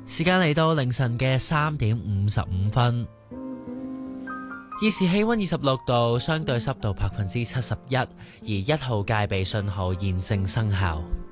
時間嚟到凌晨嘅3:55，現時氣溫26度，相對濕度71%，而1號戒備信號現正生效。